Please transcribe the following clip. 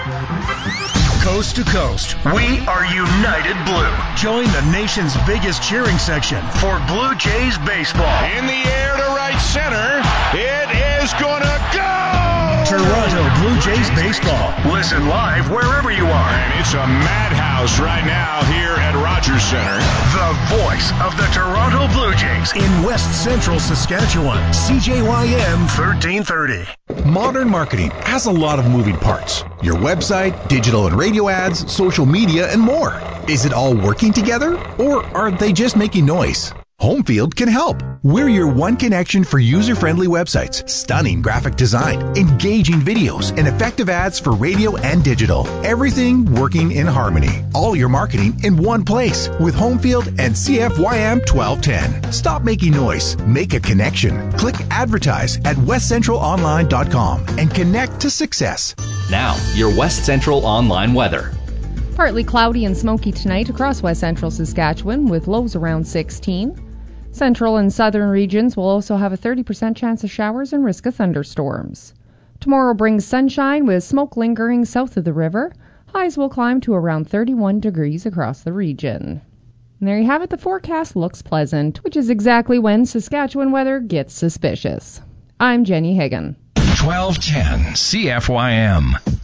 Coast to coast, we are United Blue. Join the nation's biggest cheering section for Blue Jays baseball. In the air to right center, it is gonna go! Toronto Blue Jays baseball. Listen live wherever you are. And it's a madhouse right now here at Rogers Center. The voice of the Toronto Blue Jays in West Central Saskatchewan. CJYM 1330. Modern marketing has a lot of moving parts. Your website, digital and radio ads, social media, and more. Is it all working together, or are they just making noise? Homefield can help. We're your one connection for user-friendly websites, stunning graphic design, engaging videos, and effective ads for radio and digital. Everything working in harmony. All your marketing in one place with Homefield and CFYM 1210. Stop making noise. Make a connection. Click advertise at westcentralonline.com and connect to success. Now, your West Central Online weather. Partly cloudy and smoky tonight across West Central Saskatchewan with lows around 16. Central and southern regions will also have a 30% chance of showers and risk of thunderstorms. Tomorrow brings sunshine with smoke lingering south of the river. Highs will climb to around 31 degrees across the region. And there you have it. The forecast looks pleasant, which is exactly when Saskatchewan weather gets suspicious. I'm Jenny Hagan. 1210 CFYM.